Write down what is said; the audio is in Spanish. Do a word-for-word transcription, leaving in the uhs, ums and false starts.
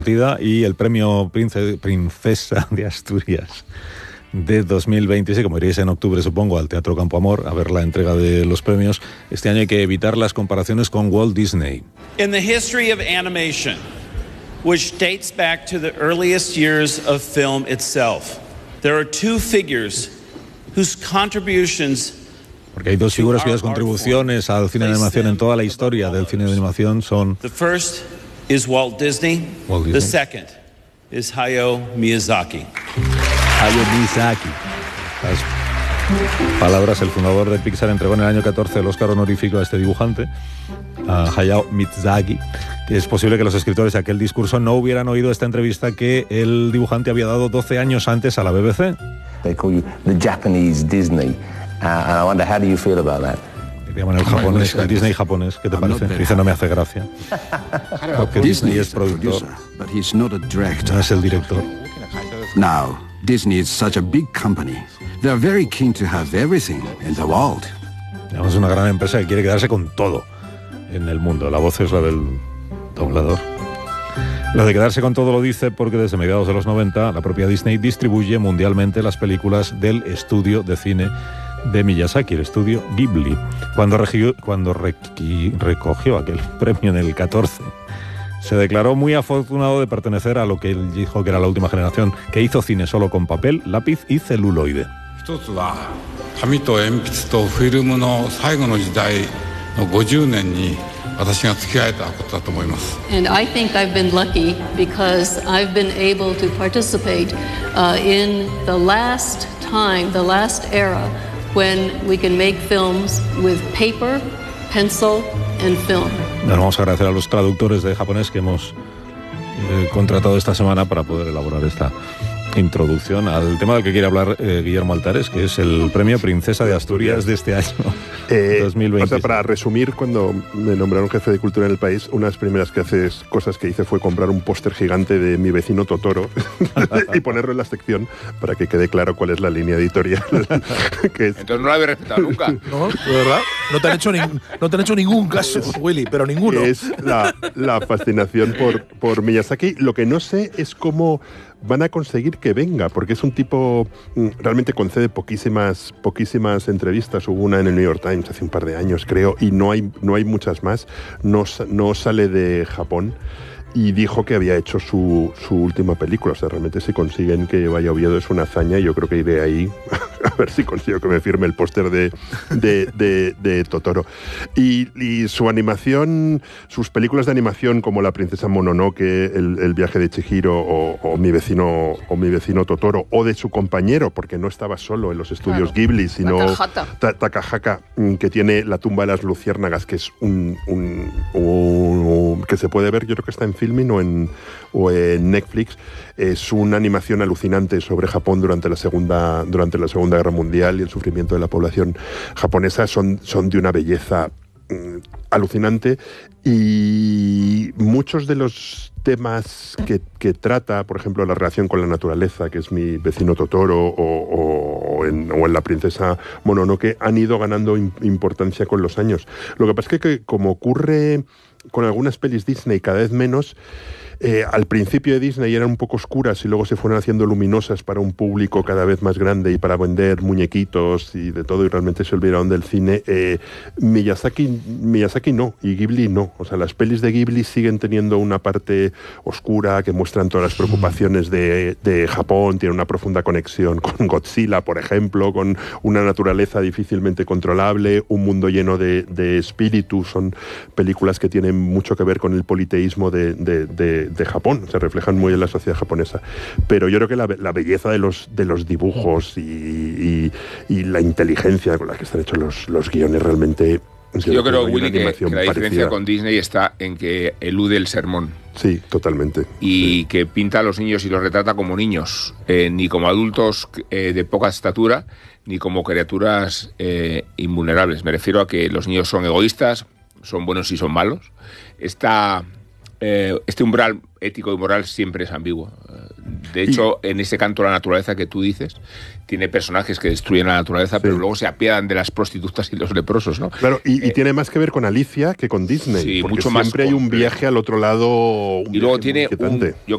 Y el premio Prince, Princesa de Asturias de dos mil veintiséis, como iréis en octubre supongo al Teatro Campo Amor a ver la entrega de los premios, este año hay que evitar las comparaciones con Walt Disney. In the history of animation, which dates back to the earliest years of film itself, there are two figures whose contributions. Porque hay dos figuras cuyas contribuciones al cine de animación en toda la historia del cine de animación son... The first is Walt Disney. Walt Disney. The second is Hayao Miyazaki. Hayao Miyazaki. Las palabras, el fundador de Pixar entregó en el año catorce el Oscar honorífico a este dibujante, a Hayao Miyazaki, que es posible que los escritores de aquel discurso no hubieran oído esta entrevista que el dibujante había dado doce años antes a la B B C. They call you the Japanese Disney. Uh, and I wonder, how do you feel about that? Te llaman el japonés, el Disney japonés, ¿qué te parece? Dice, no me hace gracia. Porque Disney es productor, no es el director. Now, Disney is such a big company. They're very keen to have everything in the world. Es una gran empresa que quiere quedarse con todo en el mundo. La voz es la del doblador. Lo de quedarse con todo lo dice porque desde mediados de los noventa la propia Disney distribuye mundialmente las películas del estudio de cine de Miyazaki, el estudio Ghibli. Cuando, regió, cuando requi, recogió aquel premio en el catorce, se declaró muy afortunado de pertenecer a lo que él dijo que era la última generación, que hizo cine solo con papel, lápiz y celuloide. And I think I've been lucky because I've been able to participate uh, in the last time, the last era when we can make films with paper, pencil and film. Nos vamos a agradecer a los traductores de japonés que hemos eh, contratado esta semana para poder elaborar esta introducción al tema del que quiere hablar eh, Guillermo Altares, que es el premio Princesa de Asturias de este año, eh, dos mil veinte. O sea, para resumir, cuando me nombraron jefe de cultura en el país, una de las primeras que haces, cosas que hice fue comprar un póster gigante de Mi vecino Totoro y ponerlo en la sección para que quede claro cuál es la línea editorial. que es... Entonces no la había respetado nunca. No, de verdad. No te han hecho, ni, no te han hecho ningún caso, Willy, pero ninguno. Que es la, la fascinación por, por Miyazaki. Lo que no sé es cómo van a conseguir que venga, porque es un tipo, realmente concede poquísimas poquísimas entrevistas. Hubo una en el New York Times hace un par de años, creo, y no hay, no hay muchas más. No, no sale de Japón y dijo que había hecho su, su última película. O sea, realmente si consiguen que vaya a Oviedo es una hazaña, y yo creo que iré ahí a ver si consigo que me firme el póster de, de, de, de Totoro. Y, y su animación, sus películas de animación como La princesa Mononoke, El, el viaje de Chihiro o, o, mi vecino, o Mi vecino Totoro, o de su compañero, porque no estaba solo en los estudios claro. Ghibli, sino Ta Takahata, que tiene La tumba de las luciérnagas, que es un, un, un que se puede ver, yo creo que está en Filmin o en, o en Netflix. Es una animación alucinante sobre Japón durante la segunda durante la Segunda Guerra Mundial y el sufrimiento de la población japonesa. Son, son de una belleza mmm, alucinante, y muchos de los temas que, que trata, por ejemplo, la relación con la naturaleza, que es Mi vecino Totoro, o, o, o, en, o en La princesa Mononoke, han ido ganando importancia con los años. Lo que pasa es que, que como ocurre con algunas pelis Disney cada vez menos, eh, al principio de Disney eran un poco oscuras y luego se fueron haciendo luminosas para un público cada vez más grande y para vender muñequitos y de todo, y realmente se olvidaron del cine. eh, Miyazaki, Miyazaki no, y Ghibli no. O sea, las pelis de Ghibli siguen teniendo una parte oscura que muestran todas las preocupaciones de, de Japón, tiene una profunda conexión con Godzilla, por ejemplo, con una naturaleza difícilmente controlable, un mundo lleno de, de espíritus. Son películas que tienen mucho que ver con el politeísmo de, de, de de Japón, se reflejan muy en la sociedad japonesa. Pero yo creo que la, la belleza de los, de los dibujos y, y, y la inteligencia con la que están hechos los, los guiones realmente... Yo, yo creo, Willy, que, que la diferencia parecida. Con Disney está en que elude el sermón. Sí, totalmente. Y sí. que pinta a los niños y los retrata como niños, eh, ni como adultos eh, de poca estatura, ni como criaturas eh, invulnerables. Me refiero a que los niños son egoístas, son buenos y son malos. Esta eh, este umbral ético y moral siempre es ambiguo. De hecho, y, en ese canto a la naturaleza que tú dices, tiene personajes que destruyen la naturaleza, sí. pero luego se apiadan de las prostitutas y los leprosos, ¿no? Claro, y, eh, y tiene más que ver con Alicia que con Disney. Sí, porque mucho siempre más hay un viaje al otro lado. Un y luego tiene un, yo